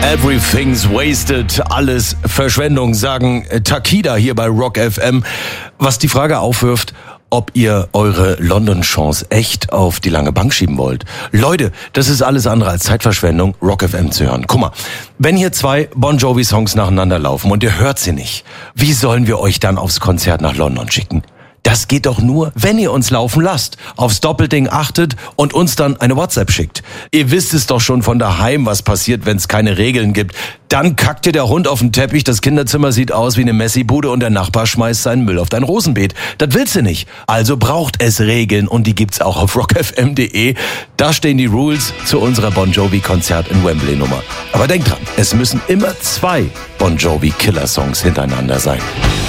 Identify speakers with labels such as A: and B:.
A: Everything's wasted, alles Verschwendung, sagen Takida hier bei Rock FM. Was die Frage aufwirft, ob ihr eure London-Chance echt auf die lange Bank schieben wollt. Leute, das ist alles andere als Zeitverschwendung, Rock FM zu hören. Guck mal, wenn hier 2 Bon Jovi-Songs nacheinander laufen und ihr hört sie nicht, wie sollen wir euch dann aufs Konzert nach London schicken? Das geht doch nur, wenn ihr uns laufen lasst, aufs Doppelding achtet und uns dann eine WhatsApp schickt. Ihr wisst es doch schon von daheim, was passiert, wenn es keine Regeln gibt. Dann kackt dir der Hund auf den Teppich, das Kinderzimmer sieht aus wie eine Messi-Bude und der Nachbar schmeißt seinen Müll auf dein Rosenbeet. Das willst du nicht. Also braucht es Regeln und die gibt's auch auf rockfm.de. Da stehen die Rules zu unserer Bon Jovi-Konzert in Wembley-Nummer. Aber denkt dran, es müssen immer 2 Bon Jovi-Killer-Songs hintereinander sein.